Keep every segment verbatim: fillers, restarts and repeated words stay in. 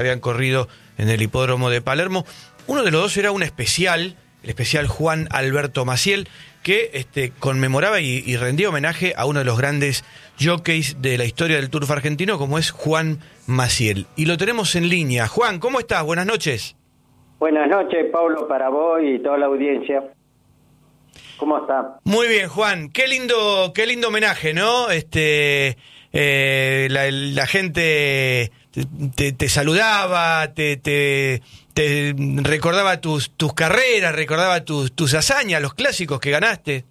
habían corrido en el hipódromo de Palermo. Uno de los dos era un especial, el especial Juan Alberto Maciel, que este, conmemoraba y, y rendía homenaje a uno de los grandes jockeys de la historia del turf argentino, como es Juan Maciel. Y lo tenemos en línea. Juan, ¿cómo estás? Buenas noches. Buenas noches, Pablo, para vos y toda la audiencia. ¿Cómo está? Muy bien, Juan. Qué lindo, qué lindo homenaje, ¿no? Este, eh, la, la gente te, te, te saludaba, te, te, te recordaba tus, tus carreras, recordaba tus, tus hazañas, los clásicos que ganaste.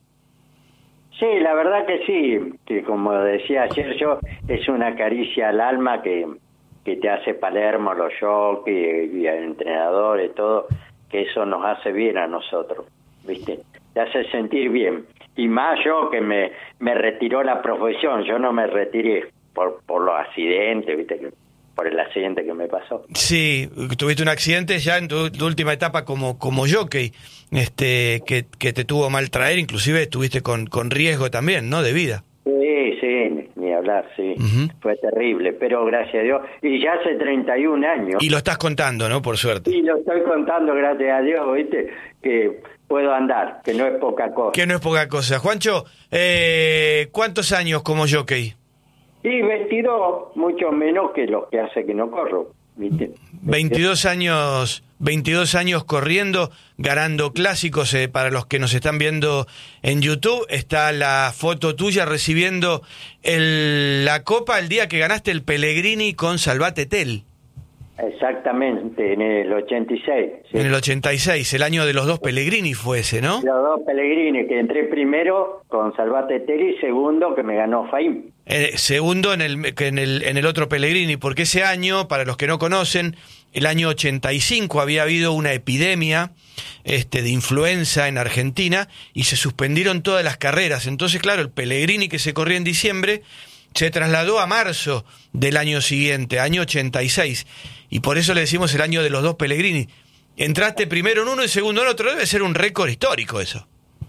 Sí, la verdad que sí, que como decía ayer yo, es una caricia al alma que, que te hace Palermo, los jockeys y el entrenador y todo, que eso nos hace bien a nosotros, ¿viste? Te hace sentir bien. Y más yo que me, me retiró la profesión, yo no me retiré por, por los accidentes, ¿viste? Que, por el accidente que me pasó. Sí, tuviste un accidente ya en tu, tu última etapa como, como jockey, este, que, que te tuvo mal traer, inclusive estuviste con, con riesgo también, ¿no? De vida. Sí, sí, ni hablar, sí. Uh-huh. Fue terrible, pero gracias a Dios. Y ya hace treinta y un años. Y lo estás contando, ¿no? Por suerte. Sí, lo estoy contando, gracias a Dios, ¿viste? Que puedo andar, que no es poca cosa. Que no es poca cosa. Juancho, eh, ¿cuántos años como jockey? Sí, veintidós, mucho menos que los que hace que no corro, ¿viste? veintidós años, veintidós años corriendo, ganando clásicos. Eh, para los que nos están viendo en YouTube, está la foto tuya recibiendo el, la copa el día que ganaste el Pellegrini con Salvate Tel. Exactamente, en el ochenta y seis. Sí. En el ochenta y seis, el año de los dos Pellegrini fue ese, ¿no? Los dos Pellegrini, que entré primero con Salvate Tel y segundo que me ganó Faim. Eh, segundo en el, en, el, en el otro Pellegrini, porque ese año, para los que no conocen, el año ochenta y cinco había habido una epidemia este, de influenza en Argentina y se suspendieron todas las carreras. Entonces, claro, el Pellegrini que se corría en diciembre se trasladó a marzo del año siguiente, año ochenta y seis, y por eso le decimos el año de los dos Pellegrini. Entraste primero en uno y segundo en otro, debe ser un récord histórico eso.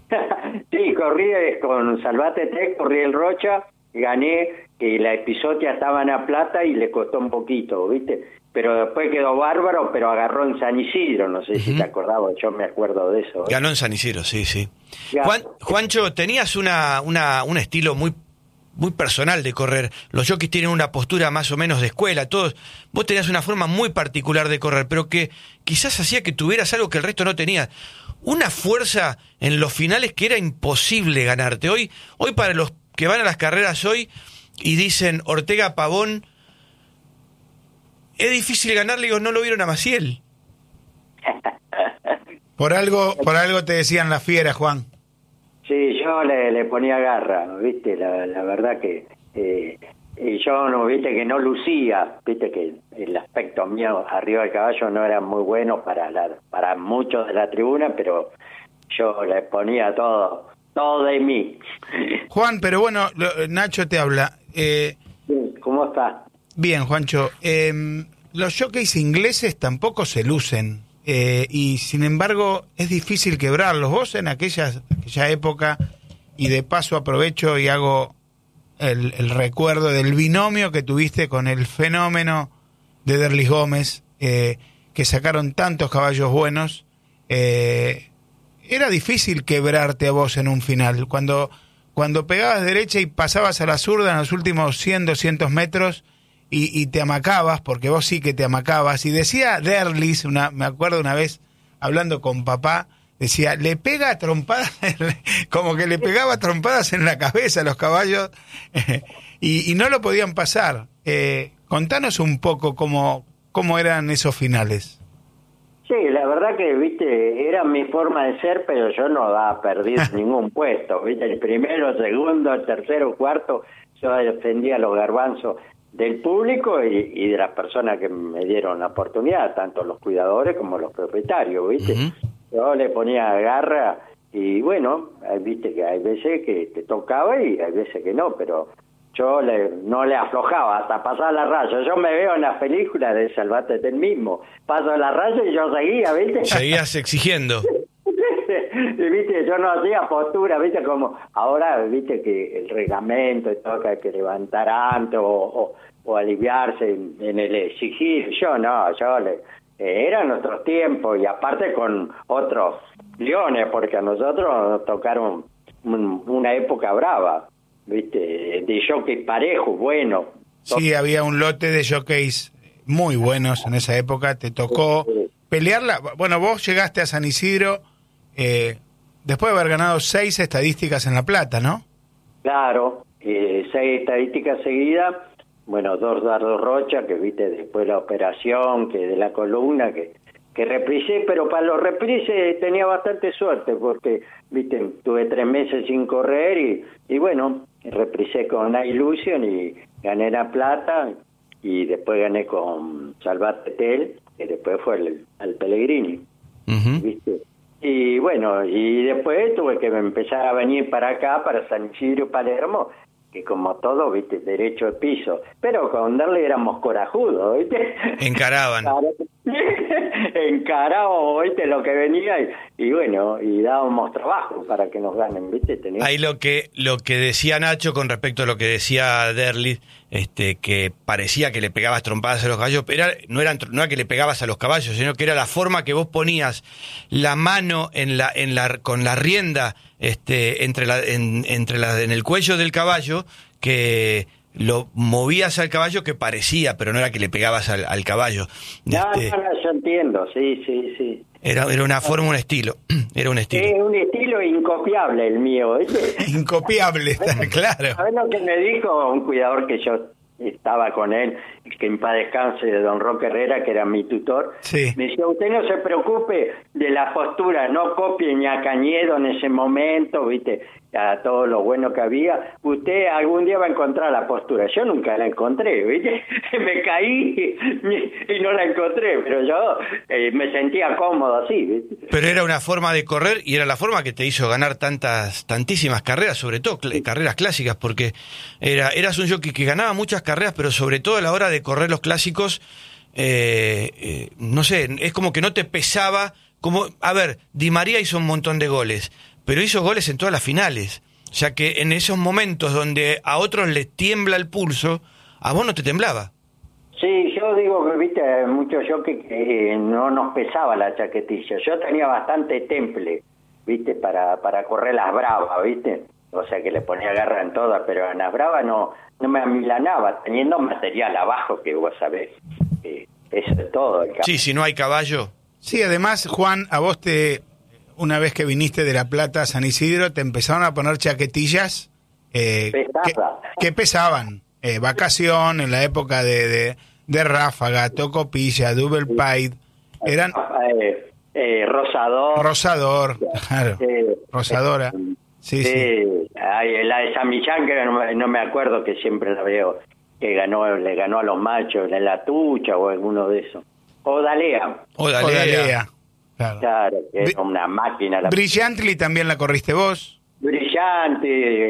Sí, corrí con Salvate Tel, corrí el Rocha, gané, y la Episotia estaba en La Plata y le costó un poquito, ¿viste? Pero después quedó bárbaro, pero agarró en San Isidro, no sé uh-huh. si te acordabas, yo me acuerdo de eso. ¿eh? Ganó en San Isidro, sí, sí. Juan, Juancho, tenías una, una, un estilo muy muy personal de correr. Los jockeys tienen una postura más o menos de escuela, todos. Vos tenías una forma muy particular de correr, pero que quizás hacía que tuvieras algo que el resto no tenía. Una fuerza en los finales que era imposible ganarte. Hoy, hoy para los que van a las carreras hoy y dicen Ortega Pavón, es difícil ganarle, digo, no lo vieron a Maciel. Por algo, por algo te decían la fiera, Juan. Sí, yo le, le ponía garra, viste, la, la verdad que eh, yo no, viste, que no lucía, viste que el aspecto mío arriba del caballo no era muy bueno para la, para muchos de la tribuna, pero yo le ponía todo, todo de mí. Juan, pero bueno, lo, Nacho te habla. Eh, ¿Cómo estás? Bien, Juancho. Eh, los jockeys ingleses tampoco se lucen. Eh, y sin embargo es difícil quebrarlos. Vos en aquella, aquella época, y de paso aprovecho y hago el, el recuerdo del binomio que tuviste con el fenómeno de Derlis Gómez, eh, que sacaron tantos caballos buenos, eh, era difícil quebrarte a vos en un final. Cuando, cuando pegabas derecha y pasabas a la zurda en los últimos cien, doscientos metros, Y, y te amacabas, porque vos sí que te amacabas. Y decía Derlis, una, me acuerdo una vez, hablando con papá, decía, le pega trompadas, como que le pegaba trompadas en la cabeza a los caballos, eh, y, y no lo podían pasar. Eh, contanos un poco cómo, cómo eran esos finales. Sí, la verdad que, viste, era mi forma de ser, pero yo no daba perdido ningún puesto, viste, el primero, segundo, el tercero, cuarto, yo defendía los garbanzos del público y, y de las personas que me dieron la oportunidad, tanto los cuidadores como los propietarios, ¿viste? Uh-huh. Yo le ponía garra y bueno, viste que hay veces que te tocaba y hay veces que no, pero yo le, no le aflojaba hasta pasar la raya. Yo me veo en las películas de Salvate Tel mismo, paso la raya y yo seguía, ¿viste? Seguías exigiendo. Y viste, yo no hacía postura, viste, como ahora, viste que el reglamento y todo que hay que levantar antes o, o o aliviarse en, en el exigir. Yo no, yo le, eh, eran otros tiempos, y aparte con otros leones, porque a nosotros nos tocaron un, una época brava, ¿viste? De jockey parejo, bueno. Sí, había un lote de jockeys muy buenos en esa época. Te tocó pelearla. Bueno, vos llegaste a San Isidro eh, después de haber ganado seis estadísticas en La Plata, ¿no? Claro, eh, seis estadísticas seguidas. Bueno, dos Dardo Rocha, que viste después la operación, que de la columna, que que reprisé, pero para los reprises tenía bastante suerte, porque, viste, tuve tres meses sin correr, y, y bueno, reprisé con Illusion y gané La Plata, y después gané con Salvat Tel, que después fue el, al Pellegrini, uh-huh. ¿Viste? Y bueno, y después tuve que empezar a venir para acá, para San Isidro, Palermo, que como todo, viste, derecho de piso, pero con darle éramos corajudos, viste. Encaraban. Encarábamos, viste, lo que venía, y, y bueno, y dábamos trabajo para que nos ganen, viste. Teníamos... Ahí lo que lo que decía Nacho con respecto a lo que decía Derlis, este, que parecía que le pegabas trompadas a los caballos, pero era, no, eran, no era que le pegabas a los caballos, sino que era la forma que vos ponías la mano en la, en la, con la rienda, este, entre la, en, entre la, en el cuello del caballo, que lo movías al caballo, que parecía, pero no era que le pegabas al, al caballo. No, este, no, no, yo entiendo, sí, sí, sí. Era, era una forma, un estilo, era un estilo. Es un estilo incopiable el mío, ¿viste? Incopiable, está claro. ¿Sabés lo que me dijo un cuidador que yo estaba con él, que en paz descanse, de don Roque Herrera, que era mi tutor? Sí. Me decía, usted no se preocupe de la postura, no copie ni a Cañedo en ese momento, ¿viste? A todo lo bueno que había, usted algún día va a encontrar la postura. Yo nunca la encontré, ¿viste? Me caí y no la encontré, pero yo eh, me sentía cómodo así, ¿viste? Pero era una forma de correr, y era la forma que te hizo ganar tantas, tantísimas carreras, sobre todo cl- carreras clásicas, porque era eras un jockey que ganaba muchas carreras, pero sobre todo a la hora de correr los clásicos, eh, eh, no sé, es como que no te pesaba, como, a ver, Di María hizo un montón de goles, pero hizo goles en todas las finales. O sea que en esos momentos donde a otros les tiembla el pulso, a vos no te temblaba. Sí, yo digo que, viste, muchos jockeys que eh, no nos pesaba la chaquetilla. Yo tenía bastante temple, viste, para, para correr las bravas, viste. O sea que le ponía garra en todas, pero en las bravas no, no me amilanaba, teniendo material abajo, que vos sabés. Eh, eso es todo. El sí, si no hay caballo. Sí, además, Juan, a vos te... Una vez que viniste de La Plata a San Isidro, te empezaron a poner chaquetillas eh, que, que pesaban. Eh, vacación, en la época de, de, de Ráfaga, Tocopilla, Double Pied. Eran... Eh, eh, rosador. Rosador, claro. Eh, Rosadora. Sí, sí. sí. Ay, la de San Millán, que no, no me acuerdo, que siempre la veo, que ganó, le ganó a los machos, en la Tucha o alguno de esos. O Dalea. O Dalea. O Dalea. Claro, claro, que es una máquina. La... Brillantly también la corriste vos. Brillante,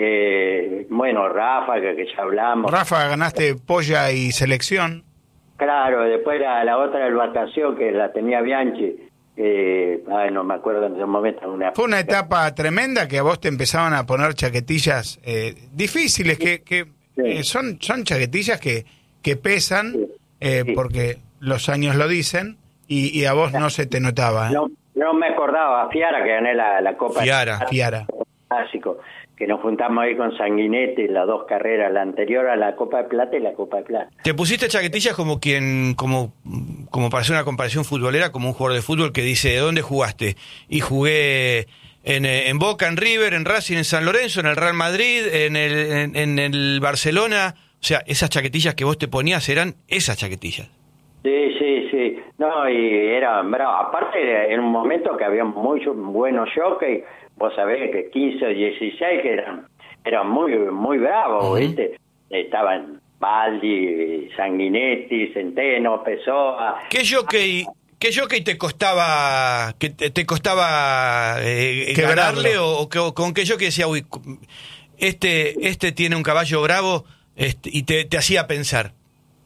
eh, bueno, Ráfaga, que ya hablamos. Ráfaga, ganaste polla y selección. Claro, después la, la otra del vacación, que la tenía Bianchi, eh, ay, no me acuerdo en ese momento. Una... Fue una etapa tremenda que a vos te empezaban a poner chaquetillas eh, difíciles, que, que sí. eh, son, son chaquetillas que, que pesan, sí. Eh, sí. porque los años lo dicen. Y, y a vos no se te notaba, ¿eh? No, no me acordaba, Fiara, que gané la, la Copa. Fiara. De... Fiara. Clásico, que nos juntamos ahí con Sanguinetti, las dos carreras, la anterior a la Copa de Plata y la Copa de Plata. Te pusiste chaquetillas como quien, como, como para hacer una comparación futbolera, como un jugador de fútbol que dice, ¿de dónde jugaste? Y jugué en, en Boca, en River, en Racing, en San Lorenzo, en el Real Madrid, en el, en, en el Barcelona. O sea, esas chaquetillas que vos te ponías eran esas chaquetillas. Sí, sí, sí. No, y era bravo. Aparte, en un momento que había muchos buenos jockeys, vos sabés que quince o dieciséis que eran, eran muy muy bravos, uh-huh. ¿Viste? Estaban Baldi, Sanguinetti, Centeno, Pessoa. ¿Qué jockey, qué jockey te costaba, que te, te costaba eh, ganarle o, o, o con qué jockey decía, uy, este, este tiene un caballo bravo este, y te, te hacía pensar? Y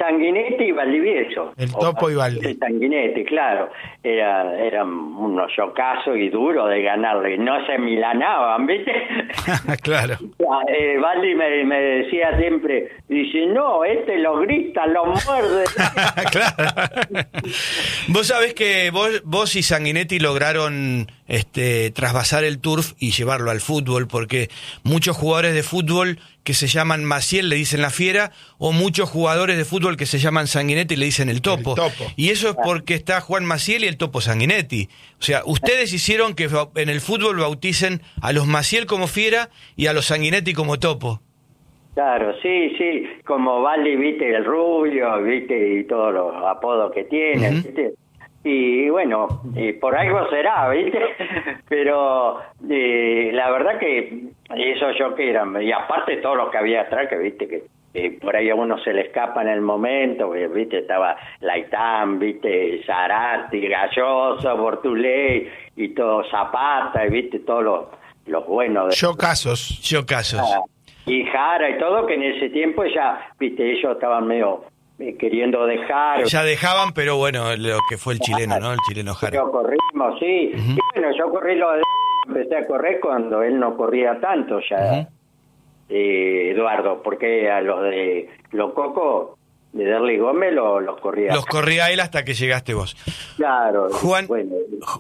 Sanguinetti y Valdivieso. El Topo y Valdi. Sanguinetti, claro. Era, eran unos chocazos y duros de ganarle. No se milanaban, ¿viste? Claro. Eh, Valdi me, me decía siempre, dice, no, este lo grita, lo muerde. Claro. Vos sabés que vos, vos y Sanguinetti lograron este, trasvasar el turf y llevarlo al fútbol, porque muchos jugadores de fútbol que se llaman Maciel le dicen la Fiera, o muchos jugadores de fútbol que se llaman Sanguinetti le dicen el Topo. El Topo. Y eso es porque está Juan Maciel y el Topo Sanguinetti. O sea, ustedes hicieron que en el fútbol bauticen a los Maciel como Fiera y a los Sanguinetti como Topo. Claro, sí, sí, como Valdi, viste, el rubio, viste, y todos los apodos que tiene, uh-huh. viste. Y bueno, y por algo será, ¿viste? Pero eh, la verdad que eso yo que eran, y aparte todos los que había atrás, que viste que eh, por ahí a uno se le escapa en el momento, viste, estaba Laitán, viste, Zarati, Galloso, Bortulé, y todo Zapata, y viste, todos los, los buenos. De... Yo casos, yo casos. Ah, y Jara y todo, que en ese tiempo ya, viste, ellos estaban medio... queriendo dejar. Ya dejaban, pero bueno, lo que fue el chileno, ¿no? El chileno Jara. Yo corrimos, sí. Uh-huh. Y bueno, yo corrí lo de... Empecé a correr cuando él no corría tanto ya, uh-huh. eh, Eduardo, porque a los de los Cocos, de Derli Gómez, los, los corría. Los corría él hasta que llegaste vos. Claro. Juan... Bueno,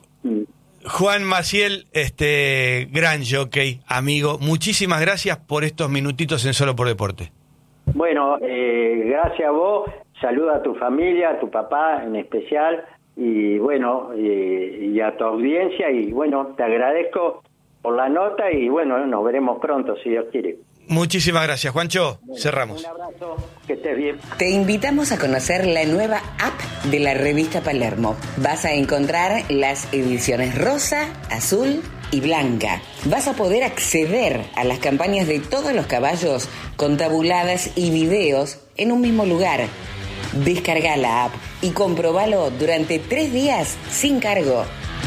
Juan Maciel, este gran jockey, amigo, muchísimas gracias por estos minutitos en Solo por Deporte. Bueno, eh, gracias a vos, saluda a tu familia, a tu papá en especial, y bueno, eh, y a tu audiencia, y bueno, te agradezco por la nota, y bueno, nos veremos pronto, si Dios quiere. Muchísimas gracias, Juancho. Bueno, cerramos. Un abrazo, que estés bien. Te invitamos a conocer la nueva app de la revista Palermo. Vas a encontrar las ediciones rosa, azul y blanca. Vas a poder acceder a las campañas de todos los caballos con tabuladas y videos en un mismo lugar. Descarga la app y comprobalo durante tres días sin cargo.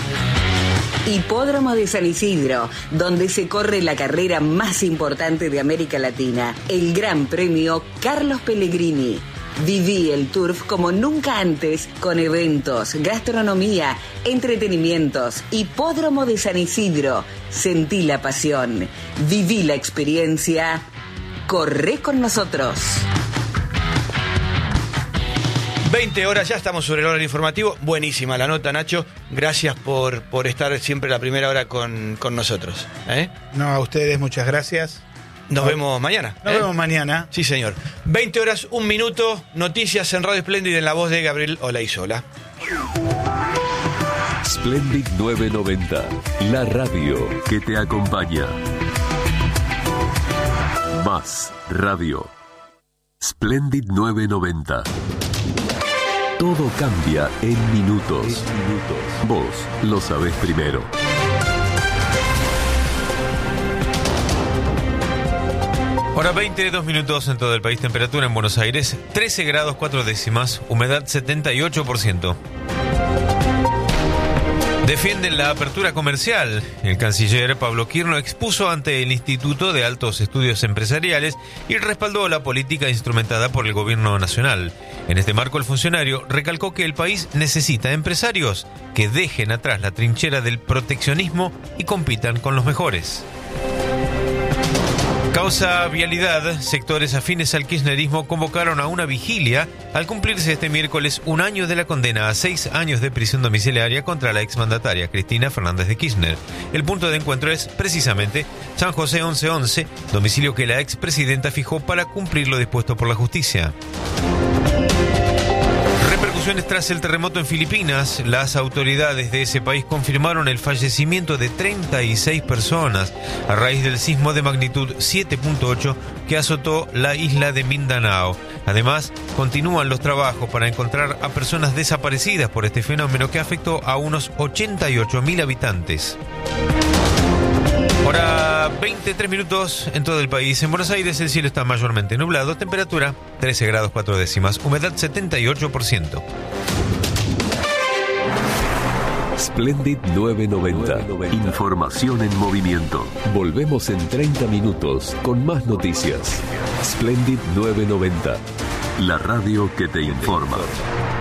Hipódromo de San Isidro, donde se corre la carrera más importante de América Latina, el Gran Premio Carlos Pellegrini. Viví el turf como nunca antes, con eventos, gastronomía, entretenimientos. Hipódromo de San Isidro. Sentí la pasión. Viví la experiencia. Corre con nosotros. veinte horas, ya estamos sobre el horario informativo. Buenísima la nota, Nacho. Gracias por, por estar siempre la primera hora con, con nosotros. ¿Eh? No, a ustedes muchas gracias. Nos no, vemos mañana. Nos ¿eh? vemos mañana. Sí, señor. veinte horas, un minuto. Noticias en Radio Splendid en la voz de Gabriel Olaizola. Splendid novecientos noventa, la radio que te acompaña. Más radio. Splendid novecientos noventa. Todo cambia en minutos. Vos lo sabés primero. Hora veinte, dos minutos en todo el país. Temperatura en Buenos Aires, trece grados cuatro décimas. Humedad setenta y ocho por ciento. Defienden la apertura comercial. El canciller Pablo Quirno expuso ante el Instituto de Altos Estudios Empresariales y respaldó la política instrumentada por el gobierno nacional. En este marco, el funcionario recalcó que el país necesita empresarios que dejen atrás la trinchera del proteccionismo y compitan con los mejores. Causa vialidad, sectores afines al kirchnerismo convocaron a una vigilia al cumplirse este miércoles un año de la condena a seis años de prisión domiciliaria contra la exmandataria Cristina Fernández de Kirchner. El punto de encuentro es precisamente San José once once, domicilio que la expresidenta fijó para cumplir lo dispuesto por la justicia. Tras el terremoto en Filipinas, las autoridades de ese país confirmaron el fallecimiento de treinta y seis personas a raíz del sismo de magnitud siete punto ocho que azotó la isla de Mindanao. Además, continúan los trabajos para encontrar a personas desaparecidas por este fenómeno que afectó a unos ochenta y ocho mil habitantes. Hora veintitrés minutos en todo el país. En Buenos Aires el cielo está mayormente nublado. Temperatura trece grados cuatro décimas. Humedad setenta y ocho por ciento. Splendid novecientos noventa. Información en movimiento. Volvemos en treinta minutos con más noticias. Splendid novecientos noventa. La radio que te informa.